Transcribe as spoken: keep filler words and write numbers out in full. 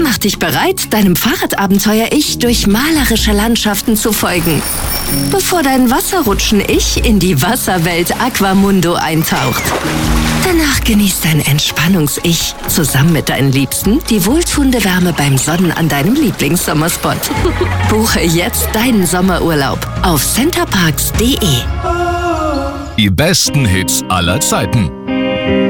Mach dich bereit, deinem Fahrradabenteuer-Ich durch malerische Landschaften zu folgen, bevor dein Wasserrutschen-Ich in die Wasserwelt Aquamundo eintaucht. Danach genießt dein Entspannungs-Ich zusammen mit deinen Liebsten die wohltuende Wärme beim Sonnen an deinem Lieblingssommerspot. Buche jetzt deinen Sommerurlaub auf centerparks punkt de. Die besten Hits aller Zeiten.